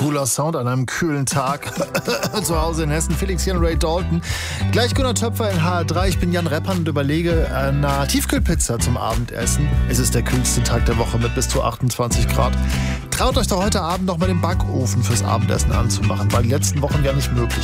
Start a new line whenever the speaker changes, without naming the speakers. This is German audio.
Cooler Sound an einem kühlen Tag zu Hause in Hessen. Felix hier und Ray Dalton. Gleich Gunnar Töpfer in HR3. Ich bin Jan Reppern und überlege einer Tiefkühlpizza zum Abendessen. Es ist der kühlste Tag der Woche mit bis zu 28 Grad. Traut euch doch heute Abend noch mal den Backofen fürs Abendessen anzumachen, weil die letzten Wochen ja nicht möglich